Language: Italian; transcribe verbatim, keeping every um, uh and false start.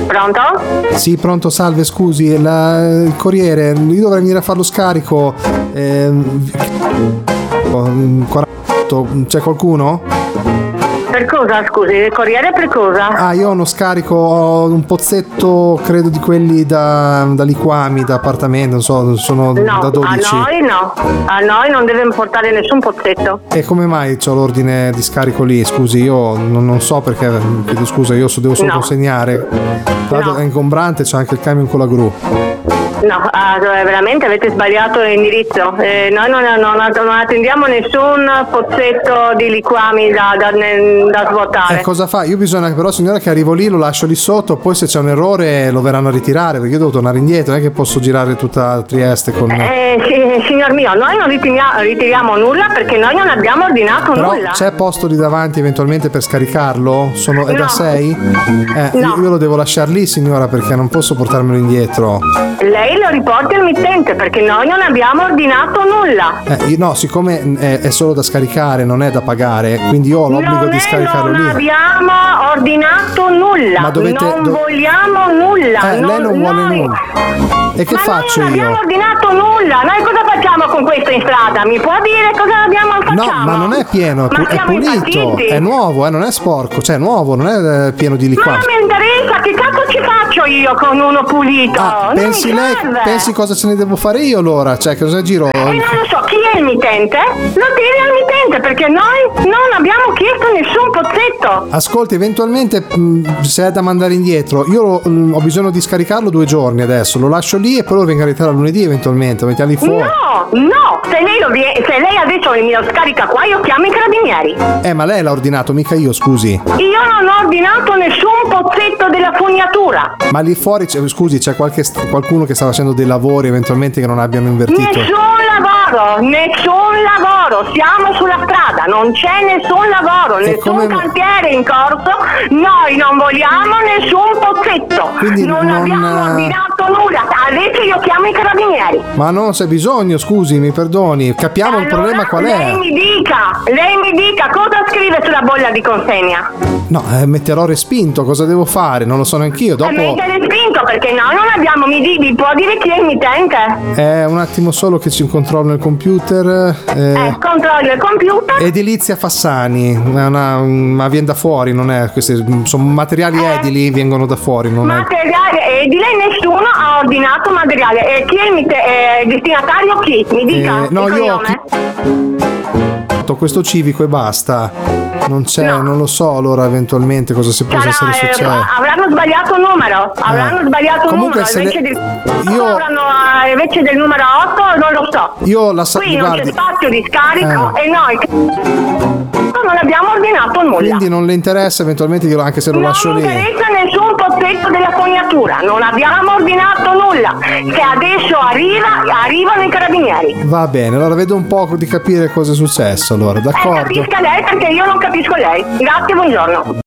Pronto? Sì, pronto, salve, scusi, la, il corriere, io dovrei venire a fare lo scarico. Eh, quarantotto, c'è qualcuno? Per cosa, scusi? Il corriere per cosa? Ah, io ho uno scarico, ho un pozzetto, credo di quelli da, da liquami, da appartamento, non so, sono No, da dodici. a noi no. A noi non deve portare nessun pozzetto. E come mai c'ho l'ordine di scarico lì? Scusi, io non, non so perché, chiedo scusa, io so, devo solo No. consegnare. Tra l'altro No. è ingombrante, c'è anche il camion con la gru. No, ah, veramente avete sbagliato l'indirizzo. Eh, noi non, non, non attendiamo nessun pozzetto di liquami da, da, da svuotare. E cosa fa? Io bisogna però, signora, che arrivo lì, lo lascio lì sotto, poi se c'è un errore lo verranno a ritirare, perché io devo tornare indietro, non è che posso girare tutta Trieste con... Eh, sì, signor mio, noi non ritiriamo, ritiriamo nulla perché noi non abbiamo ordinato Però nulla. c'è posto lì davanti eventualmente per scaricarlo? Sono, è No. da sei? Eh, No. io, io lo devo lasciare lì, signora, perché non posso portarmelo indietro. Lei lo riporti al mittente perché noi non abbiamo ordinato nulla. Eh, io- no, siccome è, è solo da scaricare, non è da pagare, quindi io ho l'obbligo non di è, scaricarlo non lì. abbiamo ordinato nulla. Ma dovete- non do- vogliamo nulla. Eh, lei non vuole noi- nulla. E che Ma faccio noi non abbiamo io? ordinato nulla. Noi cosa facciamo con questo in strada? Mi può dire cosa abbiamo No, facciamo? ma non è pieno, è, Ma pu- è siamo pulito, impazziti? è nuovo, eh, non è sporco, cioè è nuovo, non è eh, pieno di Ma liquami. non mi interessa, che cazzo ci faccio io con uno pulito? Ah, non pensi mi lei, serve. pensi cosa ce ne devo fare io allora? Cioè, cosa giro? E non lo so, chi è il mittente? Lo tiri al mittente perché noi non abbiamo chiesto nessun pozzetto. Ascolti, eventualmente mh, se è da mandare indietro, io mh, ho bisogno di scaricarlo due giorni adesso, lo lascio lì e poi lo vengo a ritirare lunedì eventualmente, lo mettiamo lì fuori. No, no, se lei, lo vie- se lei adesso me lo scarica qua io chiamo i carabinieri. Eh, ma lei l'ha ordinato, mica io, scusi. Io non ho ordinato nessun pozzetto della fognatura. Ma lì fuori, c'è- scusi, c'è qualche, qualcuno che sta facendo dei lavori eventualmente che non abbiano invertito? Nessun lavoro, nessun lavoro, siamo sulla strada, non c'è nessun lavoro, E nessun come- cantiere in corso, noi non vogliamo nessun pozzetto, Quindi non, non- abbiamo ordinato nulla, adesso io chiamo i carabinieri. Ma non c'è bisogno, scusi, mi perdoni, capiamo il Allora, problema qual lei è. mi dica, lei mi dica cosa scrive sulla bolla di consegna. No, eh, metterò respinto, cosa devo fare? Non lo so neanch'io, E dopo... mettere spinto perché noi non abbiamo, mi, di- mi può dire chi è il mittente? È un attimo solo che ci controllo il computer. Eh, Eh, controllo il computer. Edilizia Fassani, è una, ma viene da fuori, non è questi sono materiali Eh. edili, vengono da fuori, non è. Materiale edile, nessuno ha ordinato materiale. E chi è il mit- eh, destinatario? Chi? Mi dica. Eh, no, il io cognome? ho questo civico e basta. Non c'è, No. non lo so allora eventualmente cosa si possa Sarà, essere eh, successo. avranno sbagliato numero. Avranno sbagliato Comunque, numero. se Invece, le- di, io- avranno, eh, invece del numero otto non lo so. Io la sa- Qui non guardi, c'è spazio di scarico Eh. e noi non abbiamo ordinato nulla. quindi non le interessa eventualmente io anche se lo Non lascio mi lì. interessa nessun pozzetto della fognatura, non abbiamo ordinato nulla. Se adesso arriva, arrivano i carabinieri. Va bene, allora vedo un po' di capire cosa è successo allora, Eh, d'accordo? capisca lei perché io non capisco lei. Grazie, buongiorno.